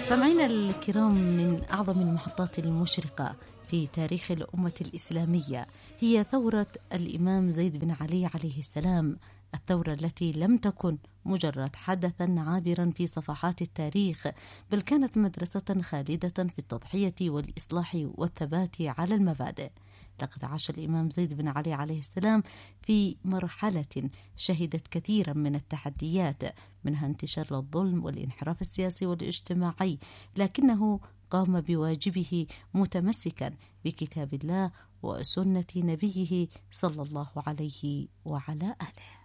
سامعينا الكرام، من أعظم المحطات المشرقة في تاريخ الأمة الإسلامية هي ثورة الإمام زيد بن علي عليه السلام، الثورة التي لم تكن مجرد حدثا عابرا في صفحات التاريخ، بل كانت مدرسة خالدة في التضحية والإصلاح والثبات على المبادئ. لقد عاش الإمام زيد بن علي عليه السلام في مرحلة شهدت كثيرا من التحديات، منها انتشار الظلم والانحراف السياسي والاجتماعي، لكنه قام بواجبه متمسكا بكتاب الله وسنة نبيه صلى الله عليه وعلى آله.